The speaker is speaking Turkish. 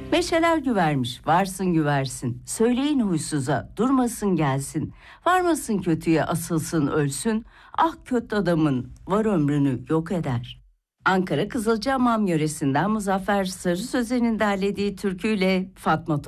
Meşeler güvermiş, varsın güversin. Söyleyin huysuza, durmasın gelsin. Varmasın kötüye, asılsın ölsün. Ah kötü adamın var ömrünü yok eder. Ankara Kızılcahamam yöresinden Muzaffer Sarı Sözen'in derlediği türküyle Fatma